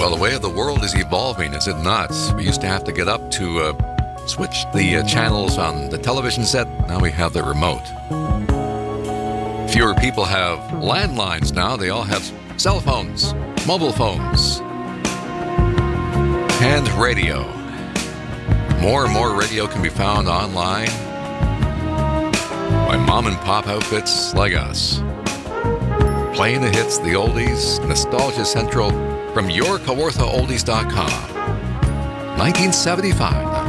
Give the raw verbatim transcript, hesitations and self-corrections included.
Well, the way of the world is evolving, is it not? We used to have to get up to uh, switch the uh, channels on the television set. Now we have the remote. Fewer people have landlines now. They all have cell phones, mobile phones, and radio. More and more radio can be found online by mom and pop outfits like us. Playing the hits, the oldies, Nostalgia Central from your Kawartha Oldies dot com. nineteen seventy-five.